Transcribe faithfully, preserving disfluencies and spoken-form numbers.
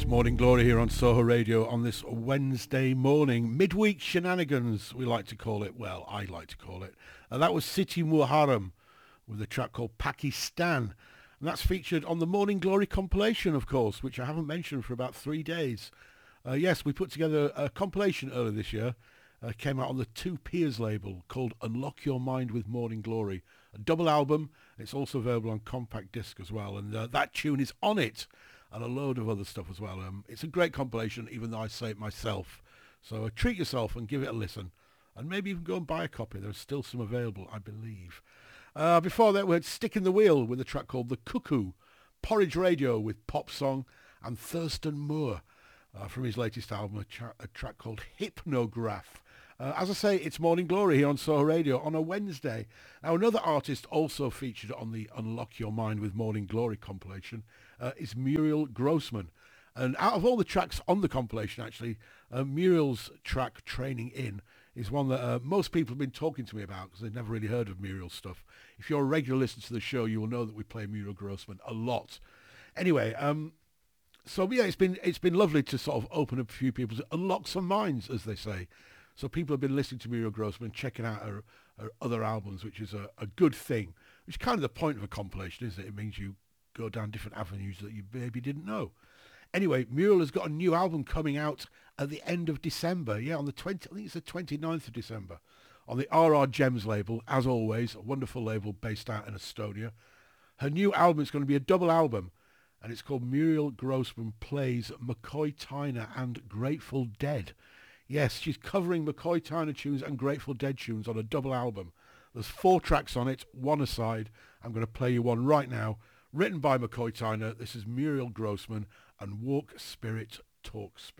Morning Glory here on Soho Radio on this Wednesday morning. Midweek shenanigans, we like to call it. Well, I like to call it. And that was Siti Muharram with a track called Pakistan. And that's featured on the Morning Glory compilation, of course, which I haven't mentioned for about three days. Uh, yes, we put together a compilation earlier this year. Uh, came out on the Two Peers label called Unlock Your Mind with Morning Glory. A double album. It's also available on compact disc as well. And uh, that tune is on it. And a load of other stuff as well. Um, it's a great compilation, even though I say it myself. So uh, treat yourself and give it a listen. And maybe even go and buy a copy. There's still some available, I believe. Uh, before that, we had Stick in the Wheel with a track called The Cuckoo. Porridge Radio with Pop Song. And Thurston Moore uh, from his latest album, a, tra- a track called Hypnograph. Uh, as I say, it's Morning Glory here on Soho Radio on a Wednesday. Now, another artist also featured on the Unlock Your Mind with Morning Glory compilation uh, is Muriel Grossman. And out of all the tracks on the compilation, actually, uh, Muriel's track, Training In, is one that uh, most people have been talking to me about because they've never really heard of Muriel's stuff. If you're a regular listener to the show, you will know that we play Muriel Grossman a lot. Anyway, um, so yeah, it's been it's been lovely to sort of open up a few people, to unlock some minds, as they say. So people have been listening to Muriel Grossman, checking out her, her other albums, which is a, a good thing. Which is kind of the point of a compilation, isn't it? It means you go down different avenues that you maybe didn't know. Anyway, Muriel has got a new album coming out at the end of December. Yeah, on the twentieth, I think it's the twenty-ninth of December. On the R R Gems label, as always, a wonderful label based out in Estonia. Her new album is going to be a double album, and it's called Muriel Grossman Plays McCoy Tyner and Grateful Dead. Yes, she's covering McCoy Tyner tunes and Grateful Dead tunes on a double album. There's four tracks on it, one aside. I'm going to play you one right now. Written by McCoy Tyner. This is Muriel Grossman and Walk Spirit, Talk Spirit.